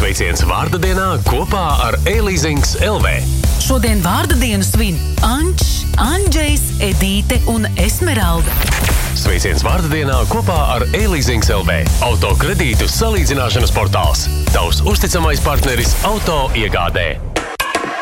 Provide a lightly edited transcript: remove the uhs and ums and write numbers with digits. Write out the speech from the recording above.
Sveiciens vārda dienā kopā ar E-Leasings LV. Šodien vārda dienu svin Ančs, Andžejs, Edīte un Esmeralda. Sveiciens vārda dienā kopā ar E-Leasings LV. Auto kredītu salīdzināšanas portāls. Tavs uzticamais partneris auto iegādē.